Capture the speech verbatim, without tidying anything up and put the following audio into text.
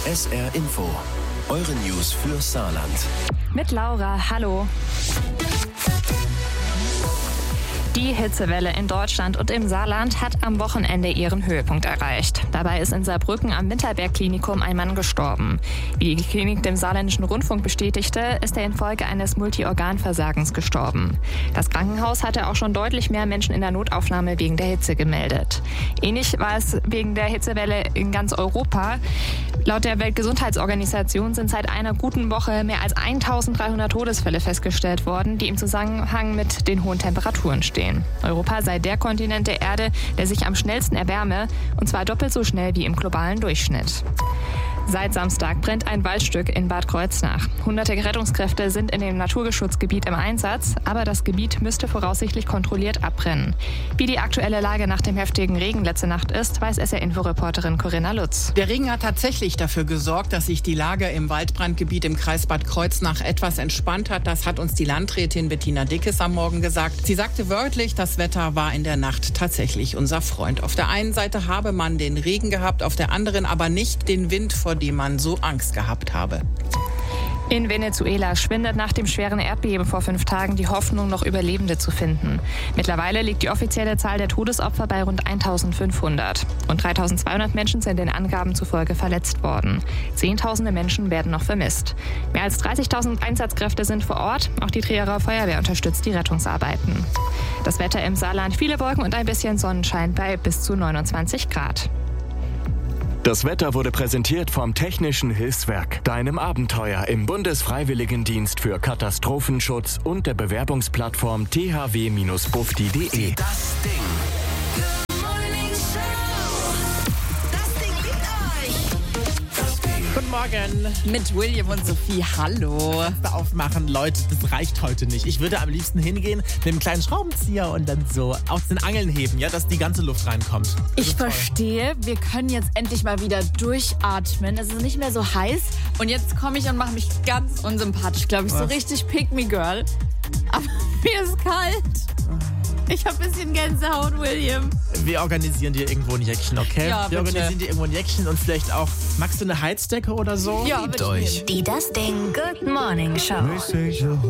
S R Info. Eure News für Saarland. Mit Laura, hallo. Die Hitzewelle in Deutschland und im Saarland hat am Wochenende ihren Höhepunkt erreicht. Dabei ist in Saarbrücken am Winterberg-Klinikum ein Mann gestorben. Wie die Klinik dem Saarländischen Rundfunk bestätigte, ist er infolge eines Multiorganversagens gestorben. Das Krankenhaus hatte auch schon deutlich mehr Menschen in der Notaufnahme wegen der Hitze gemeldet. Ähnlich war es wegen der Hitzewelle in ganz Europa. Laut der Weltgesundheitsorganisation sind seit einer guten Woche mehr als eintausenddreihundert Todesfälle festgestellt worden, die im Zusammenhang mit den hohen Temperaturen stehen. Europa sei der Kontinent der Erde, der sich am schnellsten erwärme, und zwar doppelt so schnell wie im globalen Durchschnitt. Seit Samstag brennt ein Waldstück in Bad Kreuznach. Hunderte Rettungskräfte sind in dem Naturschutzgebiet im Einsatz, aber das Gebiet müsste voraussichtlich kontrolliert abbrennen. Wie die aktuelle Lage nach dem heftigen Regen letzte Nacht ist, weiß S R-Info-Reporterin Corinna Lutz. Der Regen hat tatsächlich dafür gesorgt, dass sich die Lage im Waldbrandgebiet im Kreis Bad Kreuznach etwas entspannt hat. Das hat uns die Landrätin Bettina Dickes am Morgen gesagt. Sie sagte wörtlich, das Wetter war in der Nacht tatsächlich unser Freund. Auf der einen Seite habe man den Regen gehabt, auf der anderen aber nicht den Wind, vor dem man so Angst gehabt habe. In Venezuela schwindet nach dem schweren Erdbeben vor fünf Tagen die Hoffnung, noch Überlebende zu finden. Mittlerweile liegt die offizielle Zahl der Todesopfer bei rund eintausendfünfhundert. Rund dreitausendzweihundert Menschen sind den Angaben zufolge verletzt worden. Zehntausende Menschen werden noch vermisst. Mehr als dreißigtausend Einsatzkräfte sind vor Ort. Auch die Trierer Feuerwehr unterstützt die Rettungsarbeiten. Das Wetter im Saarland: viele Wolken und ein bisschen Sonnenschein bei bis zu neunundzwanzig Grad. Das Wetter wurde präsentiert vom Technischen Hilfswerk, deinem Abenteuer im Bundesfreiwilligendienst für Katastrophenschutz und der Bewerbungsplattform t h w Bindestrich bufdi punkt de. Das Ding. Guten Morgen. Mit William und Sophie, hallo. Aufmachen, Leute, das reicht heute nicht. Ich würde am liebsten hingehen mit einem kleinen Schraubenzieher und dann so aus den Angeln heben, ja, dass die ganze Luft reinkommt. Das ich verstehe, wir können jetzt endlich mal wieder durchatmen. Es ist nicht mehr so heiß. Und jetzt komme ich und mache mich ganz unsympathisch, glaube ich. Was? So richtig Pick-me-Girl. Aber mir ist kalt. Ich habe ein bisschen Gänsehaut, William. Wir organisieren dir irgendwo ein Jäckchen, okay? Ja, Wir bitte. organisieren dir irgendwo ein Jäckchen und vielleicht auch, magst du eine Heizdecke oder so? Ja, Liebt bitte. euch. Die Das Ding Good Morning Show.